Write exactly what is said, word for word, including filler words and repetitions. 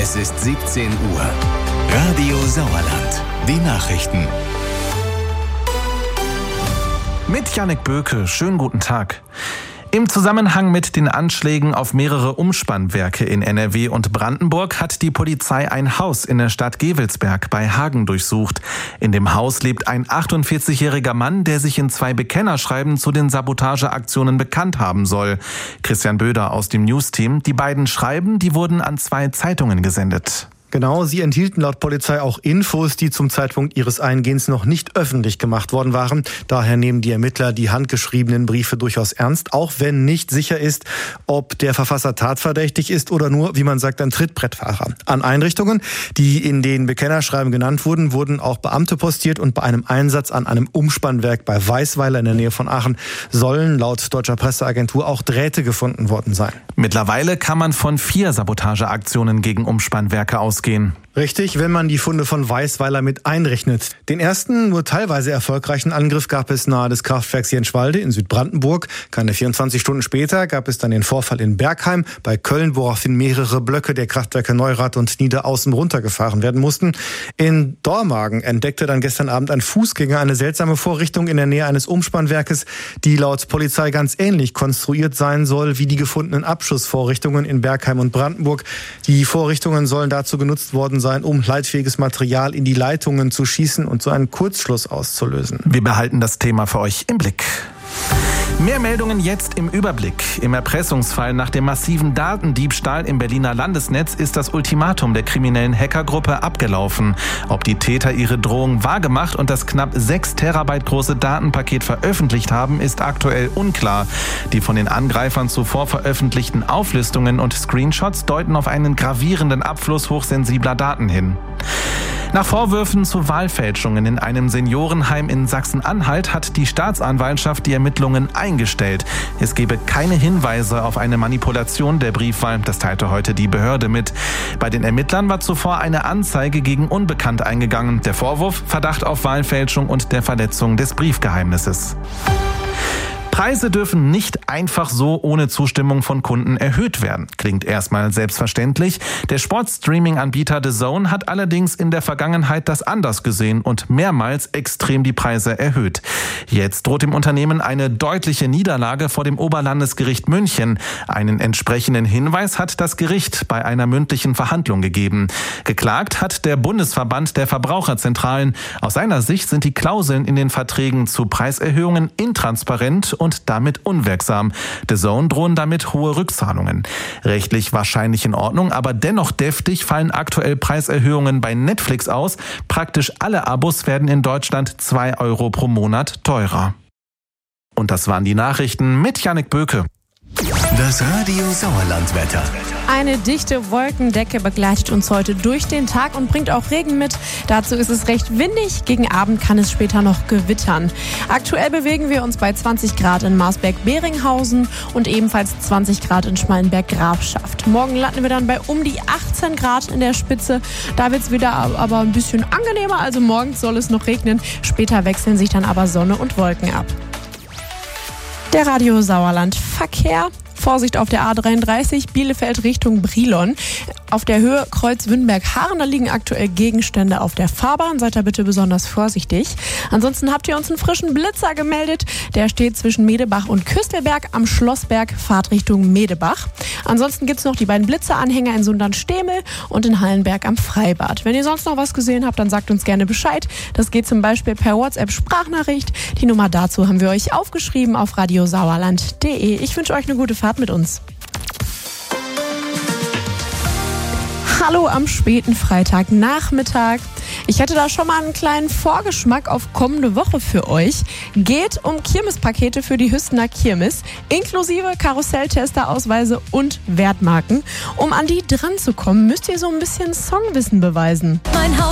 Es ist siebzehn Uhr. Radio Sauerland. Die Nachrichten. Mit Jannik Böke. Schönen guten Tag. Im Zusammenhang mit den Anschlägen auf mehrere Umspannwerke in N R W und Brandenburg hat die Polizei ein Haus in der Stadt Gevelsberg bei Hagen durchsucht. In dem Haus lebt ein achtundvierzigjähriger Mann, der sich in zwei Bekennerschreiben zu den Sabotageaktionen bekannt haben soll. Christian Böder aus dem News-Team. Die beiden Schreiben, die wurden an zwei Zeitungen gesendet. Genau, sie enthielten laut Polizei auch Infos, die zum Zeitpunkt ihres Eingehens noch nicht öffentlich gemacht worden waren. Daher nehmen die Ermittler die handgeschriebenen Briefe durchaus ernst, auch wenn nicht sicher ist, ob der Verfasser tatverdächtig ist oder nur, wie man sagt, ein Trittbrettfahrer. An Einrichtungen, die in den Bekennerschreiben genannt wurden, wurden auch Beamte postiert und bei einem Einsatz an einem Umspannwerk bei Weisweiler in der Nähe von Aachen sollen laut deutscher Presseagentur auch Drähte gefunden worden sein. Mittlerweile kann man von vier Sabotageaktionen gegen Umspannwerke ausgehen. Richtig, wenn man die Funde von Weisweiler mit einrechnet. Den ersten, nur teilweise erfolgreichen Angriff gab es nahe des Kraftwerks Jenschwalde in Südbrandenburg. Keine vierundzwanzig Stunden später gab es dann den Vorfall in Bergheim bei Köln, woraufhin mehrere Blöcke der Kraftwerke Neurath und Niederaußen runtergefahren werden mussten. In Dormagen entdeckte dann gestern Abend ein Fußgänger eine seltsame Vorrichtung in der Nähe eines Umspannwerkes, die laut Polizei ganz ähnlich konstruiert sein soll wie die gefundenen Abschussvorrichtungen in Bergheim und Brandenburg. Die Vorrichtungen sollen dazu genutzt worden sein, um leitfähiges Material in die Leitungen zu schießen und so einen Kurzschluss auszulösen. Wir behalten das Thema für euch im Blick. Mehr Meldungen jetzt im Überblick. Im Erpressungsfall nach dem massiven Datendiebstahl im Berliner Landesnetz ist das Ultimatum der kriminellen Hackergruppe abgelaufen. Ob die Täter ihre Drohung wahrgemacht und das knapp sechs Terabyte große Datenpaket veröffentlicht haben, ist aktuell unklar. Die von den Angreifern zuvor veröffentlichten Auflistungen und Screenshots deuten auf einen gravierenden Abfluss hochsensibler Daten hin. Nach Vorwürfen zu Wahlfälschungen in einem Seniorenheim in Sachsen-Anhalt hat die Staatsanwaltschaft die Ermittlungen eingestellt. Es gebe keine Hinweise auf eine Manipulation der Briefwahl, das teilte heute die Behörde mit. Bei den Ermittlern war zuvor eine Anzeige gegen Unbekannt eingegangen. Der Vorwurf: Verdacht auf Wahlfälschung und der Verletzung des Briefgeheimnisses. Preise dürfen nicht einfach so ohne Zustimmung von Kunden erhöht werden. Klingt erstmal selbstverständlich. Der Sportstreaming-Anbieter The Zone hat allerdings in der Vergangenheit das anders gesehen und mehrmals extrem die Preise erhöht. Jetzt droht dem Unternehmen eine deutliche Niederlage vor dem Oberlandesgericht München. Einen entsprechenden Hinweis hat das Gericht bei einer mündlichen Verhandlung gegeben. Geklagt hat der Bundesverband der Verbraucherzentralen. Aus seiner Sicht sind die Klauseln in den Verträgen zu Preiserhöhungen intransparent und und damit unwirksam. The Zone drohen damit hohe Rückzahlungen. Rechtlich wahrscheinlich in Ordnung, aber dennoch deftig fallen aktuell Preiserhöhungen bei Netflix aus. Praktisch alle Abos werden in Deutschland zwei Euro pro Monat teurer. Und das waren die Nachrichten mit Jannik Böke. Das Radio Sauerland-Wetter. Eine dichte Wolkendecke begleitet uns heute durch den Tag und bringt auch Regen mit. Dazu ist es recht windig. Gegen Abend kann es später noch gewittern. Aktuell bewegen wir uns bei zwanzig Grad in Marsberg-Beringhausen und ebenfalls zwanzig Grad in Schmallenberg-Grafschaft. Morgen landen wir dann bei um die achtzehn Grad in der Spitze. Da wird es wieder aber ein bisschen angenehmer. Also morgens soll es noch regnen. Später wechseln sich dann aber Sonne und Wolken ab. Der Radio Sauerland Verkehr. Vorsicht auf der A dreiunddreißig, Bielefeld Richtung Brilon. Auf der Höhe Kreuz-Wünnberg-Haaren, da liegen aktuell Gegenstände auf der Fahrbahn. Seid da bitte besonders vorsichtig. Ansonsten habt ihr uns einen frischen Blitzer gemeldet. Der steht zwischen Medebach und Küstelberg am Schlossberg, Fahrt Richtung Medebach. Ansonsten gibt's noch die beiden Blitzeranhänger in Sundern-Stemel und in Hallenberg am Freibad. Wenn ihr sonst noch was gesehen habt, dann sagt uns gerne Bescheid. Das geht zum Beispiel per WhatsApp-Sprachnachricht. Die Nummer dazu haben wir euch aufgeschrieben auf radiosauerland punkt de. Ich wünsche euch eine gute Fahrt mit uns. Hallo am späten Freitagnachmittag. Ich hätte da schon mal einen kleinen Vorgeschmack auf kommende Woche für euch. Geht um Kirmespakete für die Hüstener Kirmes, inklusive Karusselltesterausweise und Wertmarken. Um an die dran zu kommen, müsst ihr so ein bisschen Songwissen beweisen. Mein